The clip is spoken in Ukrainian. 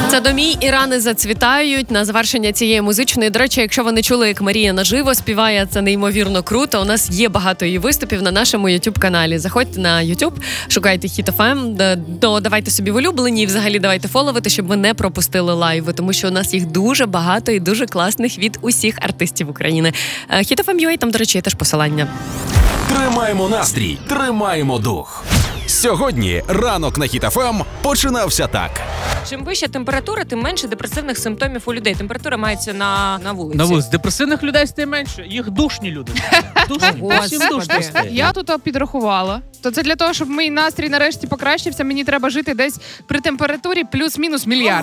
Це «Домій» і «Рани зацвітають» на завершення цієї музичної. До речі, якщо ви не чули, як Марія наживо співає, це неймовірно круто. У нас є багато її виступів на нашому YouTube-каналі. Заходьте на YouTube, шукайте Hit FM, давайте собі в улюблені і взагалі давайте фоловити, щоб ви не пропустили лайви, тому що у нас їх дуже багато і дуже класних від усіх артистів України. Hit FM.ua, там, до речі, є теж посилання. Тримаємо настрій, тримаємо дух. Сьогодні ранок на Hit FM починався так. Чим вища температура, тим менше депресивних симптомів у людей. Температура мається на вулиці. На вулиці. Депресивних людей стає менше. Їх душні люди. Душні. Всім душно стає. Я тут підрахувала. То це для того, щоб мій настрій нарешті покращився, мені треба жити десь при температурі плюс-мінус мільярд.